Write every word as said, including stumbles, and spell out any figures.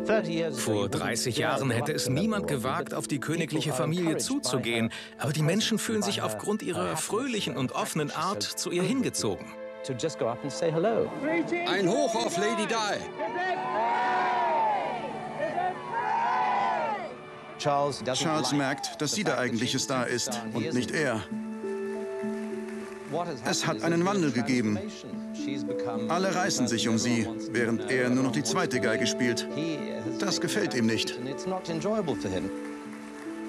Vor dreißig Jahren hätte es niemand gewagt, auf die königliche Familie zuzugehen, aber die Menschen fühlen sich aufgrund ihrer fröhlichen und offenen Art zu ihr hingezogen. Ein Hoch auf Lady Di! Charles merkt, dass sie der eigentliche Star ist und nicht er. Es hat einen Wandel gegeben. Alle reißen sich um sie, während er nur noch die zweite Geige spielt. Das gefällt ihm nicht.